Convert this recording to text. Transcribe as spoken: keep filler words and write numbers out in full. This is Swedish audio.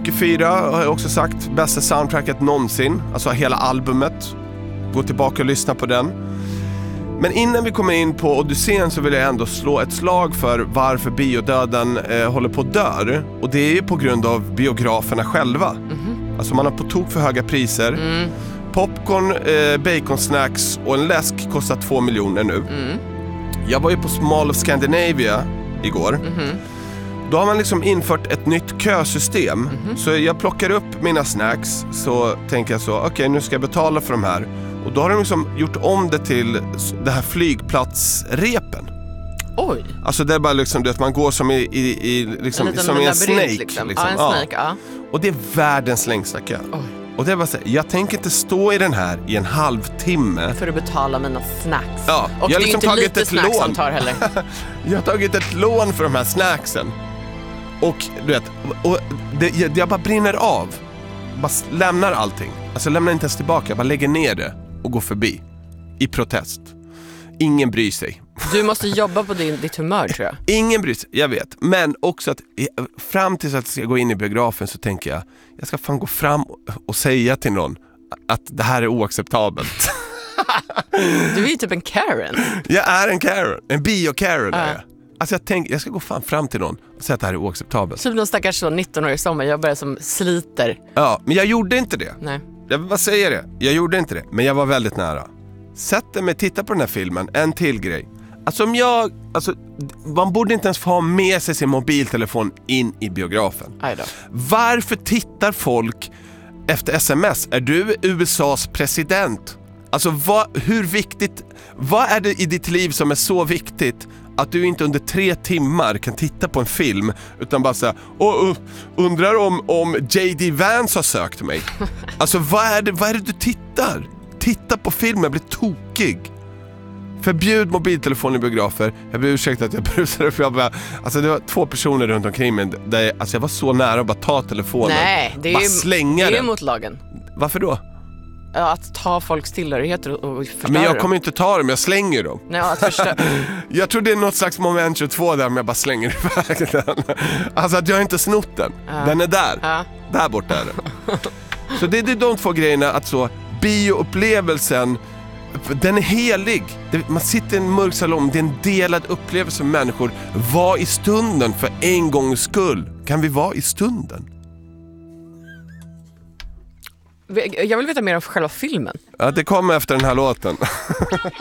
Rocky fyra har jag också sagt, bästa soundtracket någonsin. Alltså hela albumet. Gå tillbaka och lyssna på den. Men innan vi kommer in på Odysseen så vill jag ändå slå ett slag för varför biodöden eh, håller på att dö. Och det är ju på grund av biograferna själva. Mm-hmm. Alltså man har på tok för höga priser. Mm. Popcorn, eh, baconsnacks och en läsk kostar två miljoner nu. Mm. Jag var ju på Mall of Scandinavia igår. Mm-hmm. Då har man liksom infört ett nytt kösystem. Mm-hmm. Så jag plockar upp mina snacks. Så tänker jag så, okej okay, nu ska jag betala för de här. Och då har de liksom gjort om det till det här flygplatsrepen. Oj. Alltså det är bara liksom det att man går som i, i, i liksom, en, som i en snake. Liksom. Liksom. Ja, en snake, ja. Och det är världens längsta kö. Oj. Och det är bara så här, jag tänker inte stå i den här i en halvtimme. För att betala mina snacks. Ja, och jag har det är liksom inte tagit lite ett snacks lån. som tar heller. Jag har tagit ett lån för de här snacksen. Och du vet, och det, jag, jag bara brinner av. Bara lämnar allting. Alltså lämnar inte ens tillbaka, jag bara lägger ner det och går förbi. I protest. Ingen bryr sig. Du måste jobba på din, ditt humör tror jag. Ingen bryr sig, jag vet. Men också att fram tills att jag ska gå in i biografen så tänker jag, jag ska fan gå fram och säga till någon att det här är oacceptabelt. Du är ju typ en Karen. Jag är en Karen, en bio-Karen uh. är jag. Alltså jag tänker, jag ska gå fan fram till någon och säga att det här är oacceptabelt. Typ någon stackars så nitton-årig sommarjobbare som sliter. Ja, men jag gjorde inte det. Nej. Jag vill bara säga det, jag gjorde inte det. Men jag var väldigt nära. Sätter mig, titta på den här filmen, en till grej. Alltså om jag, alltså man borde inte ens få ha med sig sin mobiltelefon in i biografen. Aj då. Varför tittar folk efter sms? Är du U S A:s president? Alltså vad, hur viktigt, vad är det i ditt liv som är så viktigt att du inte under tre timmar kan titta på en film utan bara säga, och uh, undrar om, om J D Vance har sökt mig. Alltså vad är det, vad är det du tittar? Titta på filmen, blir tokig. Förbjud mobiltelefon i biografer. Jag ber ursäkta att jag brusade upp. Jag bara, alltså det var två personer runt omkring mig där jag, alltså jag var så nära att bara ta telefonen. Nej, det är bara ju, slänga det är den. Mot lagen. Varför då? Att ta folks tillhörigheter och, och förstöra. Men jag kommer inte ta dem, jag slänger dem. Nej, att förstöra. Jag tror det är något slags moment tjugotvå där, men jag bara slänger iväg den. Alltså att jag inte snott den. Uh. Den är där. Uh. Där borta är den. Så det är de två grejerna, att så bioupplevelsen, den är helig. Man sitter i en mörk salong, det är en delad upplevelse med människor. Var i stunden för en gångs skull. Kan vi vara i stunden? Jag vill veta mer om själva filmen. Ja, det kommer efter den här låten.